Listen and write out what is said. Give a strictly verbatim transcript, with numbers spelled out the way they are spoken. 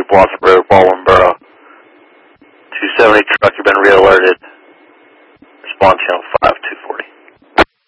Blossom Road, Baldwin Borough. two seventy truck, you've been re-alerted. Respond channel five two four.